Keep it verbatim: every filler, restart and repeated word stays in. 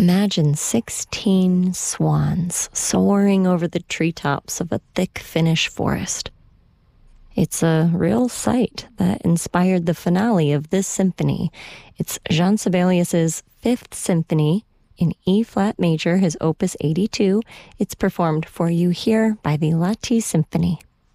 Imagine sixteen swans soaring over the treetops of a thick Finnish forest. It's a real sight that inspired the finale of this symphony. It's Jean Sibelius's Fifth Symphony in E-flat major, his opus eighty-two. It's performed for you here by the Lahti Symphony.